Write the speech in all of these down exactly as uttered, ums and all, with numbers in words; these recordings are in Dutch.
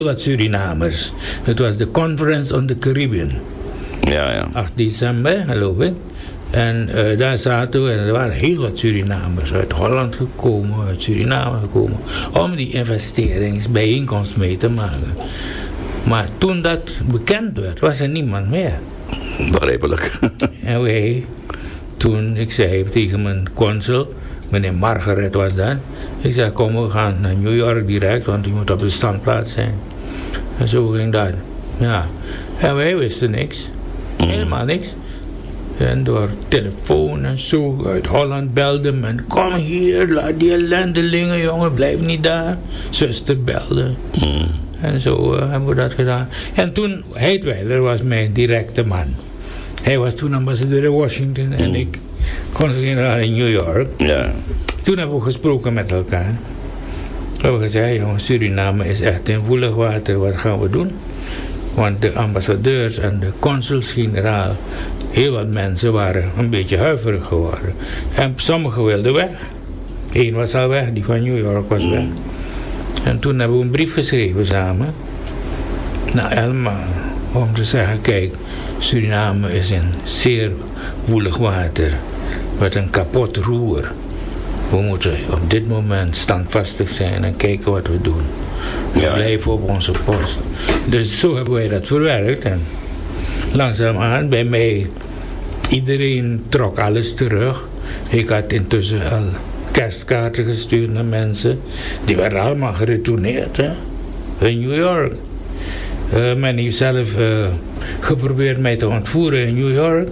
wat Surinamers. Het was de Conference on the Caribbean. Ja, ja. acht december, geloof ik. En uh, daar zaten we en er waren heel wat Surinamers uit Holland gekomen, uit Suriname gekomen, om die investeringsbijeenkomst mee te maken. Maar toen dat bekend werd, was er niemand meer. Begrijpelijk. En wij, toen, ik zei tegen mijn consul, meneer Margaret was dat, ik zei, kom, we gaan naar New York direct, want die moet op de standplaats zijn. En zo ging dat. Ja. En wij wisten niks. Helemaal niks. En door telefoon en zo uit Holland belde men, kom hier, laat die ellendelingen, jongen, blijf niet daar. Zuster belde. Mm. En zo uh, hebben we dat gedaan. En toen, Heidweiler was mijn directe man. Hij was toen ambassadeur in Washington mm. en ik consul-generaal in New York. Ja. Toen hebben we gesproken met elkaar. We hebben gezegd, jongen, Suriname is echt in woelig water, wat gaan we doen? Want de ambassadeurs en de consuls-generaal, heel wat mensen waren een beetje huiverig geworden. En sommigen wilden weg. Eén was al weg, die van New York was weg. En toen hebben we een brief geschreven samen naar Elma om te zeggen, kijk, Suriname is in zeer woelig water met een kapot roer. We moeten op dit moment standvastig zijn en kijken wat we doen. We ja. blijven op onze post. Dus zo hebben wij dat verwerkt. En langzaamaan bij mij, iedereen trok alles terug. Ik had intussen al kerstkaarten gestuurd naar mensen. Die werden allemaal geretourneerd, hè? In New York. Uh, men heeft zelf uh, geprobeerd mij te ontvoeren in New York.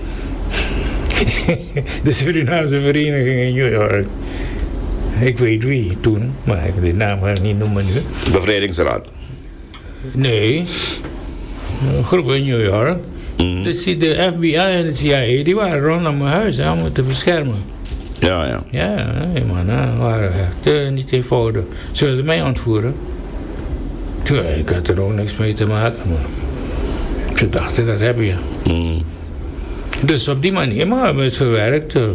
De Surinaamse vereniging in New York. Ik weet wie toen, maar ik de naam ga ik niet noemen nu. Bevrijdingsraad? Nee. Een groep in New York. Mm. Dus de F B I en de C I A die waren rondom mijn huis hè, om me te beschermen. Ja, ja. Ja, nee, man, hè, waren echt uh, niet eenvoudig. Ze wilden mij ontvoeren. Tja, ik had er ook niks mee te maken, maar ze dachten, dat heb je. Mm. Dus op die manier maar hebben we het verwerkt. Uh,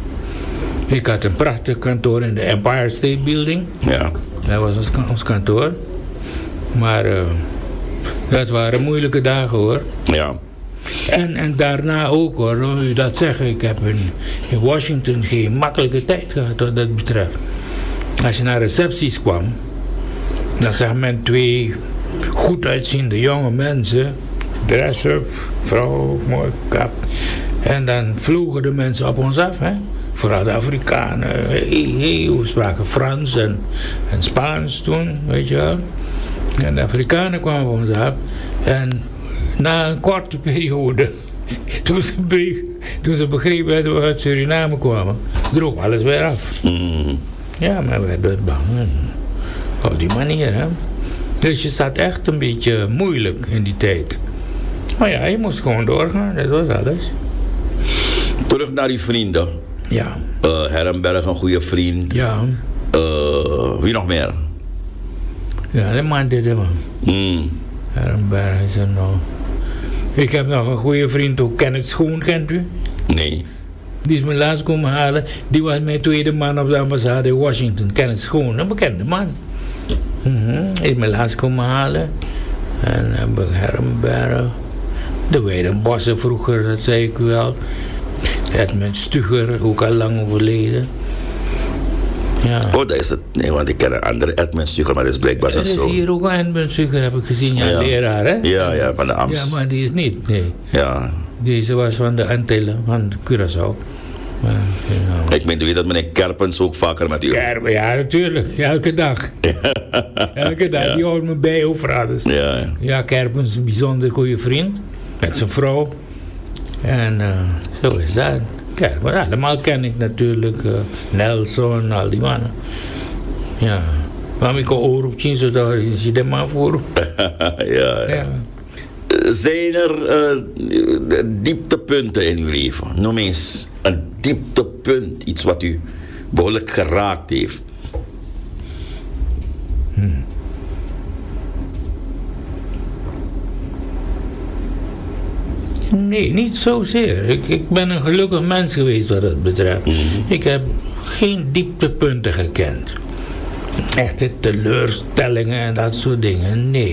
ik had een prachtig kantoor in de Empire State Building. Ja. Dat was ons, ons kantoor. Maar uh, dat waren moeilijke dagen, hoor. Ja. En, en daarna ook, hoor, wil u dat zeggen. Ik heb in, in Washington geen makkelijke tijd gehad wat dat betreft. Als je naar recepties kwam, dan zag men twee goed uitziende jonge mensen. Dress-up, vrouw, mooi kap. En dan vlogen de mensen op ons af, hè. Vooral de Afrikanen. Hey, hey, we spraken Frans en, en Spaans toen, weet je wel. En de Afrikanen kwamen op ons af. En na een korte periode, toen ze, be- toen ze begrepen dat we uit Suriname kwamen, droeg alles weer af. Mm. Ja, maar we werden bang. Op die manier, hè. Dus je zat echt een beetje moeilijk in die tijd. Maar ja, je moest gewoon doorgaan, dat was alles. Terug naar die vrienden. Ja. Uh, Herrenberg, een goede vriend. Ja. Uh, wie nog meer? Ja, de man dit, man. Mm. Herrenberg is er nog. Ik heb nog een goede vriend ook, Kenneth Schoen, kent u? Nee. Die is me laatst komen halen. Die was mijn tweede man op de ambassade in Washington. Kenneth Schoen, een bekende man. Mm-hmm. Die is me laatst komen halen. En heb ik Herrenberg. De Weidenbossen vroeger, dat zei ik u wel. Edmund Stugger, ook al lang overleden. Ja. Oh, dat is het. Nee, want ik ken een andere Edmund Stugger, maar dat is blijkbaar zo. Er is hier ook een Edmund Stugger, heb ik gezien. Ja, ja. Leraar, hè? Ja, ja, van de Amst. Ja, maar die is niet, nee. Ja. Deze was van de Antillen, van de Curaçao. Maar, nou. Ik meen, weet dat meneer Kerpens ook vaker met u? Kerpen, ja, natuurlijk. Elke dag. Elke dag. Ja. Die houdt me bij over alles. Ja, ja. Ja, Kerpens is een bijzonder goede vriend. Met zijn vrouw. En uh, zo is dat. Kijk, maar allemaal ken ik natuurlijk. Uh, Nelson, al die mannen. Ja. Maar ik kan oor op zien, zodat je er maar voor. ja, ja. ja. Zijn er uh, dieptepunten in uw leven? Noem eens een dieptepunt. Iets wat u behoorlijk geraakt heeft. Hmm. Nee, niet zozeer. Ik, ik ben een gelukkig mens geweest wat dat betreft. Mm-hmm. Ik heb geen dieptepunten gekend. echte teleurstellingen en dat soort dingen. Nee.